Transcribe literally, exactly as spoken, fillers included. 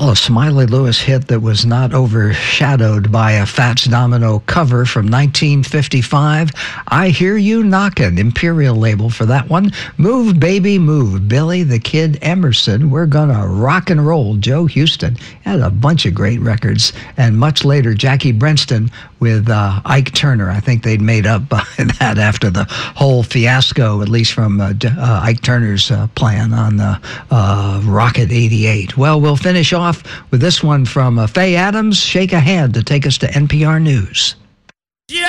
Well, a Smiley Lewis hit that was not overshadowed by a Fats Domino cover from nineteen fifty-five. I Hear You Knockin', Imperial label for that one. Move, Baby, Move, Billy the Kid Emerson. We're gonna rock and roll. Joe Houston had a bunch of great records. And much later, Jackie Brenston with uh, Ike Turner. I think they'd made up uh, that after the whole fiasco, at least from uh, uh, Ike Turner's uh, plan on uh, uh, Rocket eighty-eight. Well, we'll finish off with this one from uh, Faye Adams, Shake a Hand, to take us to N P R News.